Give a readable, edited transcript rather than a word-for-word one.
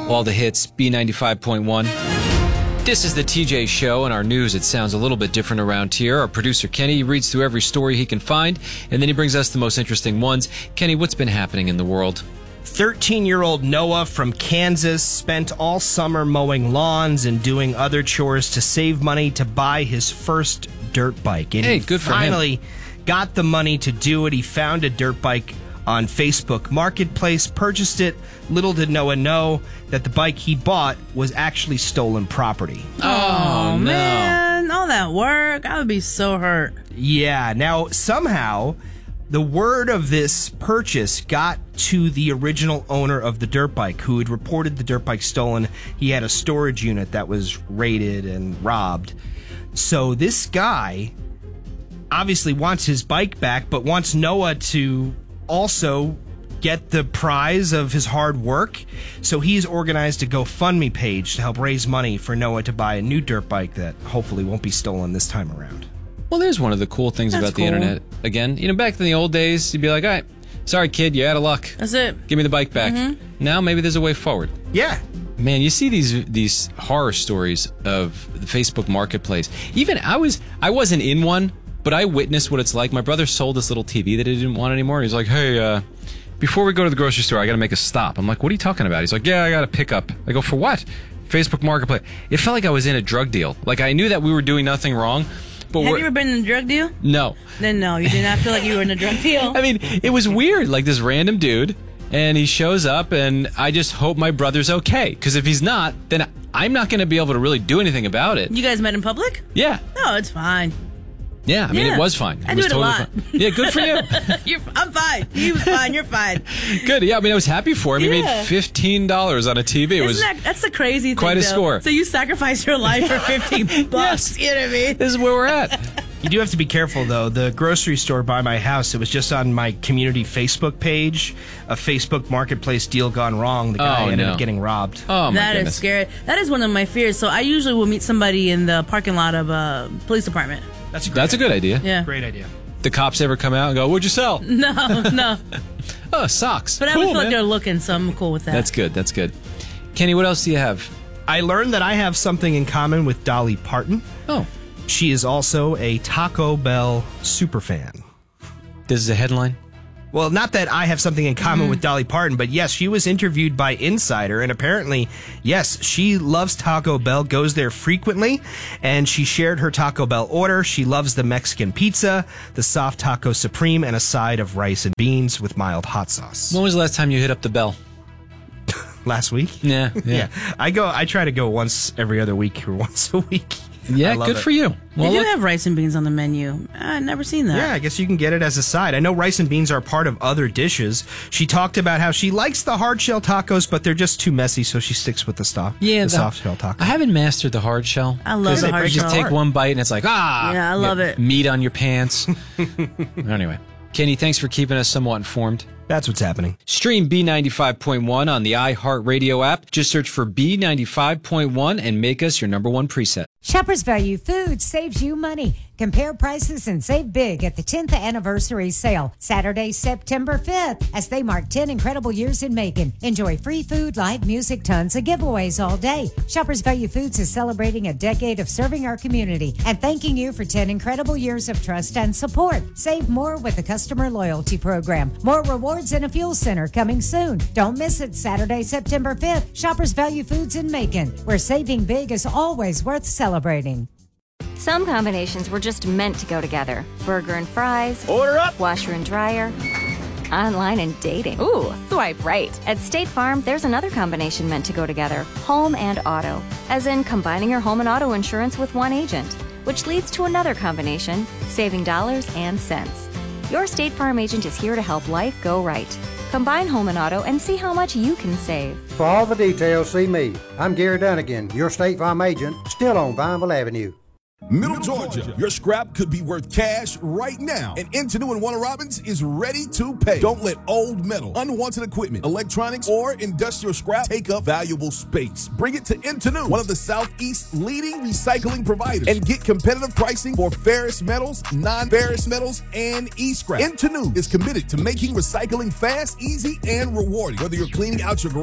All the hits, B95.1. This is the TJ Show, and our news, it sounds a little bit different around here. Our producer, Kenny, reads through every story he can find, and then he brings us the most interesting ones. Kenny, what's been happening in the world? 13-year-old Noah from Kansas spent all summer mowing lawns and doing other chores to save money to buy his first dirt bike. And hey, good for him. Finally got the money to do it. He found a dirt bike on Facebook Marketplace, purchased it. Little did Noah know that the bike he bought was actually stolen property. Oh, man. All that work. I would be so hurt. Yeah. Now, somehow, the word of this purchase got to the original owner of the dirt bike, who had reported the dirt bike stolen. He had a storage unit that was raided and robbed. So this guy obviously wants his bike back, but wants Noah to also get the prize of his hard work. So he's organized a GoFundMe page to help raise money for Noah to buy a new dirt bike that hopefully won't be stolen this time around. Well, there's one of the cool things about the internet. Again, back in the old days, you'd be like, all right, sorry, kid, you're out of luck. That's it. Give me the bike back. Mm-hmm. Now, maybe there's a way forward. Yeah. Man, you see these horror stories of the Facebook Marketplace. Even I wasn't in one, but I witnessed what it's like. My brother sold this little TV that he didn't want anymore. He's like, hey, before we go to the grocery store, I got to make a stop. I'm like, what are you talking about? He's like, yeah, I got to pick up. I go, for what? Facebook Marketplace. It felt like I was in a drug deal. Like, I knew that we were doing nothing wrong. But Have you ever been in a drug deal? No. Then no, you did not feel like you were in a drug deal. I mean, it was weird. Like, this random dude, and he shows up, and I just hope my brother's okay. Because if he's not, then I'm not going to be able to really do anything about it. You guys met in public? Yeah. No, it's fine. Yeah, I mean, it was fine. I was do it a lot. Fine. Yeah, good for you. I'm fine. He was fine. You're fine. Good. Yeah, I mean, I was happy for him. He made $15 on a TV. That's the crazy thing, quite a score. So you sacrificed your life for $15. Yes. You know what I mean? This is where we're at. You do have to be careful, though. The grocery store by my house, it was just on my community Facebook page, a Facebook Marketplace deal gone wrong. The guy ended up getting robbed. Oh, my That goodness. is scary. That is one of my fears. So I usually will meet somebody in the parking lot of a police department. That's a good idea. Yeah. Great idea. The cops ever come out and go, what'd you sell? No. Oh, socks. But cool, I would feel like man. they're looking, so I'm cool with that. That's good. Kenny, what else do you have? I learned that I have something in common with Dolly Parton. Oh. She is also a Taco Bell superfan. This is a headline? Well, not that I have something in common with Dolly Parton, but yes, she was interviewed by Insider, and apparently, yes, she loves Taco Bell, goes there frequently, and she shared her Taco Bell order. She loves the Mexican pizza, the soft taco supreme, and a side of rice and beans with mild hot sauce. When was the last time you hit up the bell? Last week? Yeah. I try to go once every other week or once a week. Yeah, good for you. They do have rice and beans on the menu. I've never seen that. Yeah, I guess you can get it as a side. I know rice and beans are part of other dishes. She talked about how she likes the hard shell tacos, but they're just too messy, so she sticks with the soft shell taco. I haven't mastered the hard shell. I love the hard You shell. just take one bite and it's like, Yeah, I love it. Meat on your pants. Anyway, Kenny, thanks for keeping us somewhat informed. That's what's happening. Stream B95.1 on the iHeartRadio app. Just search for B95.1 and make us your number one preset. Shoppers Value Foods saves you money. Compare prices and save big at the 10th anniversary sale, Saturday, September 5th, as they mark 10 incredible years in Macon. Enjoy free food, live music, tons of giveaways all day. Shoppers Value Foods is celebrating a decade of serving our community and thanking you for 10 incredible years of trust and support. Save more with the customer loyalty program. More rewards and a fuel center coming soon. Don't miss it, Saturday, September 5th. Shoppers Value Foods in Macon, where saving big is always worth celebrating. Some combinations were just meant to go together. Burger and fries. Order up. Washer and dryer. Online and dating. Ooh, swipe right. At State Farm, there's another combination meant to go together. Home and auto. As in combining your home and auto insurance with one agent. Which leads to another combination, saving dollars and cents. Your State Farm agent is here to help life go right. Combine home and auto and see how much you can save. For all the details, see me. I'm Gary Dunnigan, your State Farm agent, still on Vineville Avenue. Middle Georgia, your scrap could be worth cash right now. And Intenu and Warner Robins is ready to pay. Don't let old metal, unwanted equipment, electronics, or industrial scrap take up valuable space. Bring it to Intenu, one of the Southeast's leading recycling providers, and get competitive pricing for ferrous metals, non-ferrous metals, and e-scrap. Intenu is committed to making recycling fast, easy, and rewarding. Whether you're cleaning out your